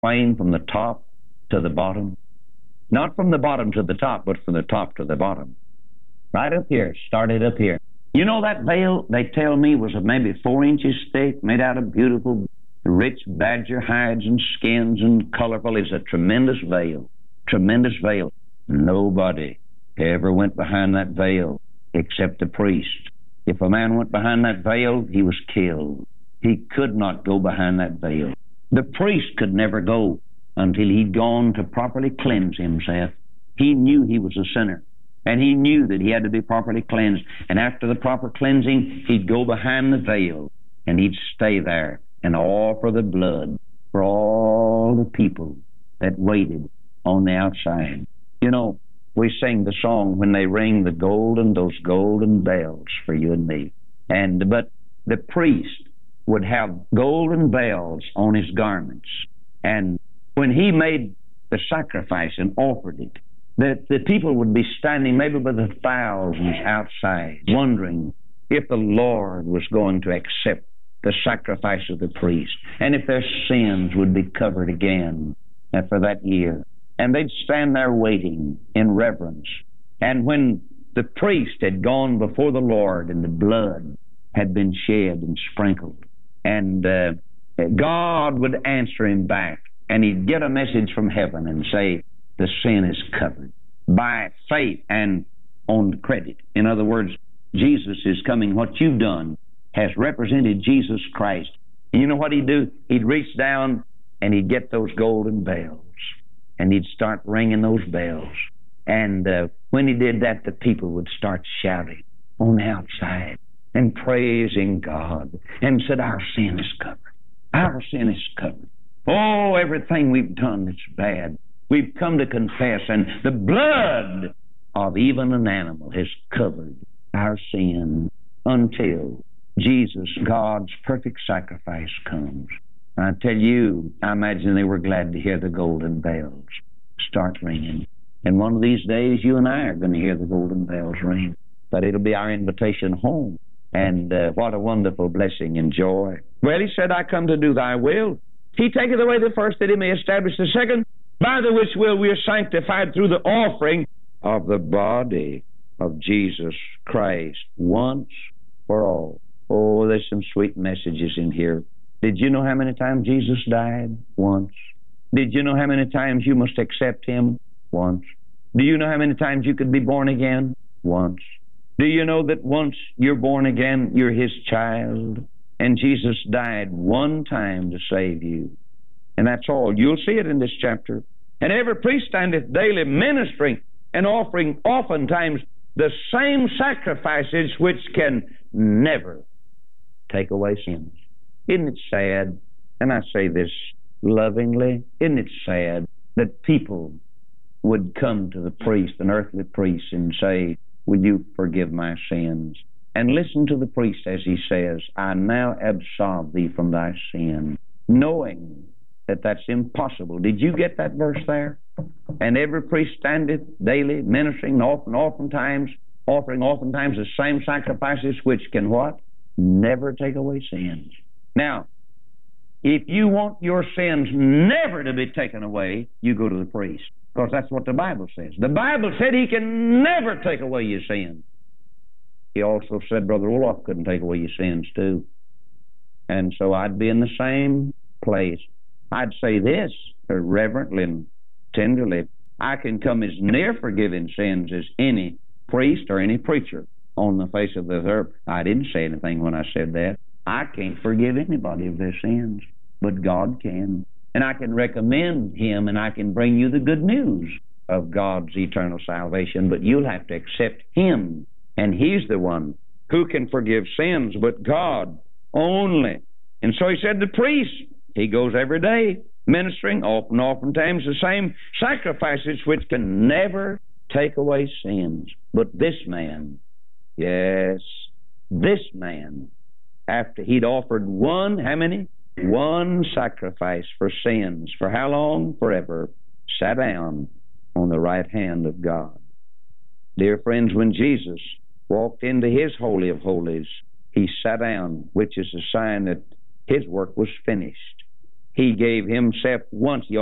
plain from the top to the bottom. Not from the bottom to the top, but from the top to the bottom. Right up here, started up here. You know that veil, they tell me, was maybe 4 inches thick, made out of beautiful, rich badger hides and skins and colorful. It's a tremendous veil. Tremendous veil. Nobody ever went behind that veil except the priest. If a man went behind that veil, he was killed. He could not go behind that veil. The priest could never go until he'd gone to properly cleanse himself. He knew he was a sinner, and he knew that he had to be properly cleansed. And after the proper cleansing, he'd go behind the veil, and he'd stay there and offer the blood for all the people that waited on the outside. You know, we sing the song, when they ring those golden bells for you and me. But the priest would have golden bells on his garments. And when he made the sacrifice and offered it, the people would be standing maybe by the thousands outside, wondering if the Lord was going to accept the sacrifice of the priest, and if their sins would be covered again for that year. And they'd stand there waiting in reverence. And when the priest had gone before the Lord and the blood had been shed and sprinkled, and God would answer him back, and he'd get a message from heaven and say, the sin is covered by faith and on credit. In other words, Jesus is coming. What you've done has represented Jesus Christ. And you know what he'd do? He'd reach down and he'd get those golden bells, and he'd start ringing those bells. And when he did that, the people would start shouting on the outside and praising God, and said, our sin is covered. Our sin is covered. Oh, everything we've done that's bad, we've come to confess, and the blood of even an animal has covered our sin until Jesus, God's perfect sacrifice, comes. I tell you, I imagine they were glad to hear the golden bells start ringing. And one of these days, you and I are going to hear the golden bells ring. But it'll be our invitation home. And what a wonderful blessing and joy. Well, he said, I come to do thy will. He taketh away the first, that he may establish the second, by the which will we are sanctified through the offering of the body of Jesus Christ once for all. Oh, there's some sweet messages in here. Did you know how many times Jesus died? Once. Did you know how many times you must accept him? Once. Do you know how many times you could be born again? Once. Do you know that once you're born again, you're his child? And Jesus died one time to save you. And that's all. You'll see it in this chapter. And every priest standeth daily ministering and offering oftentimes the same sacrifices which can never take away sins. Isn't it sad? And I say this lovingly. Isn't it sad that people would come to the priest, an earthly priest, and say, will you forgive my sins? And listen to the priest as he says, I now absolve thee from thy sin, knowing that that's impossible. Did you get that verse there? And every priest standeth daily, ministering, oftentimes, offering oftentimes the same sacrifices which can what? Never take away sins. Now, if you want your sins never to be taken away, you go to the priest. Because that's what the Bible says. The Bible said he can never take away your sins. He also said Brother Olaf couldn't take away your sins too. And so I'd be in the same place. I'd say this reverently and tenderly. I can come as near forgiving sins as any priest or any preacher on the face of the earth. I didn't say anything when I said that. I can't forgive anybody of their sins, but God can. And I can recommend him, and I can bring you the good news of God's eternal salvation, but you'll have to accept him. And he's the one who can forgive sins, but God only. And so he said the priest, he goes every day ministering, oftentimes the same sacrifices which can never take away sins. But this man, yes, this man, after he'd offered one, how many? One sacrifice for sins. For how long? Forever. Sat down on the right hand of God. Dear friends, when Jesus walked into his Holy of Holies, he sat down, which is a sign that his work was finished. He gave himself once.